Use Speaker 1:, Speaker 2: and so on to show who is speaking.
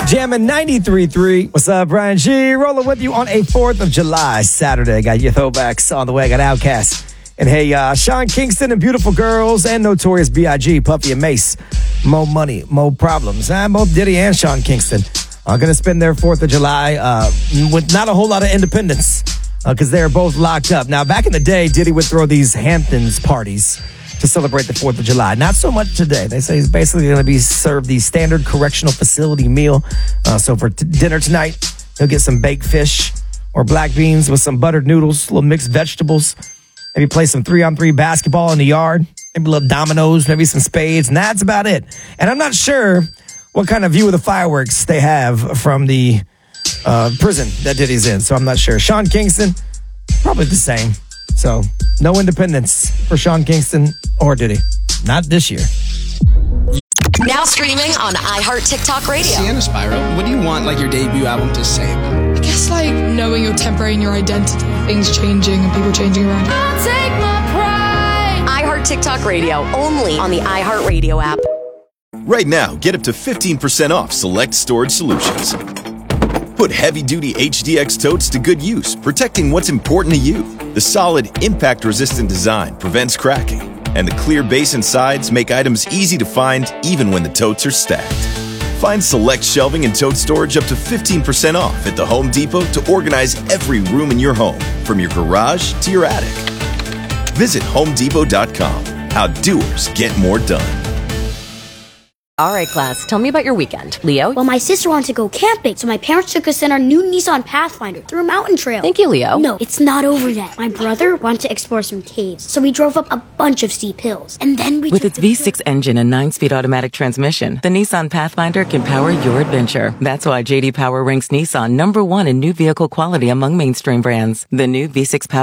Speaker 1: Jamming 93.3. What's up, Brian G? Rolling with you on a 4th of July Saturday. Got your throwbacks on the way. Got Outkast. And hey, Sean Kingston and Beautiful Girls and Notorious B.I.G., Puffy and Mace. Mo Money, Mo Problems. Both Diddy and Sean Kingston are going to spend their 4th of July with not a whole lot of independence because they're both locked up. Now, back in the day, Diddy would throw these Hamptons parties to celebrate the 4th of July. Not so much today. They say he's basically going to be served the standard correctional facility meal. So for dinner tonight, he'll get some baked fish or black beans with some buttered noodles, little mixed vegetables. Maybe play some 3-on-3 basketball in the yard. Maybe a little dominoes, maybe some spades, and that's about it. And I'm not sure what kind of view of the fireworks they have from the prison that Diddy's in. So I'm not sure. Sean Kingston, probably the same. So, no independence for Sean Kingston or Diddy. Not this year.
Speaker 2: Now streaming on iHeart TikTok Radio.
Speaker 3: Sienna Spiral, what do you want your debut album to say about?
Speaker 4: I guess knowing your temporary and your identity. Things changing and people changing around.
Speaker 2: I'll take my pride. iHeart TikTok Radio, only on the iHeart Radio app.
Speaker 5: Right now, get up to 15% off select storage solutions. Put heavy-duty HDX totes to good use, protecting what's important to you. The solid, impact-resistant design prevents cracking, and the clear base and sides make items easy to find even when the totes are stacked. Find select shelving and tote storage up to 15% off at the Home Depot to organize every room in your home, from your garage to your attic. Visit HomeDepot.com. How doers get more done.
Speaker 2: All right, class, tell me about your weekend. Leo?
Speaker 6: Well, my sister wanted to go camping, so my parents took us in our new Nissan Pathfinder through a mountain trail.
Speaker 2: Thank you, Leo.
Speaker 6: No, it's not over yet. My brother wanted to explore some caves, so we drove up a bunch of steep hills. And then we
Speaker 7: With its V6 engine and 9-speed automatic transmission, the Nissan Pathfinder can power your adventure. That's why J.D. Power ranks Nissan #1 in new vehicle quality among mainstream brands. The new V6 Power